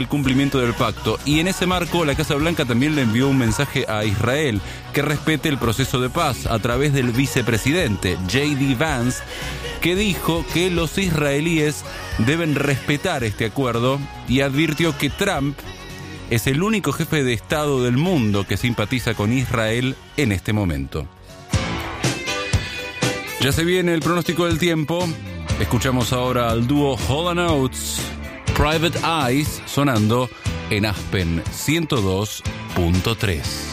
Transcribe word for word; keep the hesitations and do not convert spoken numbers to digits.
el cumplimiento del pacto. Y en ese marco, la Casa Blanca también le envió un mensaje a Israel que respete el proceso de paz a través del vicepresidente J D Vance, que dijo que los israelíes deben respetar este acuerdo y advirtió que Trump es el único jefe de Estado del mundo que simpatiza con Israel en este momento. Ya se viene el pronóstico del tiempo. Escuchamos ahora al dúo Hall and Oates, Private Eyes, sonando en Aspen ciento dos punto tres.